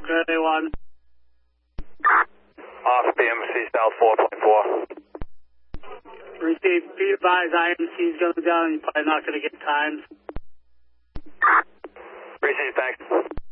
Charlie 1. Off BMC South 4.4. Receive, be advised, IMC's going down, you're probably not going to get times. Receive, thanks.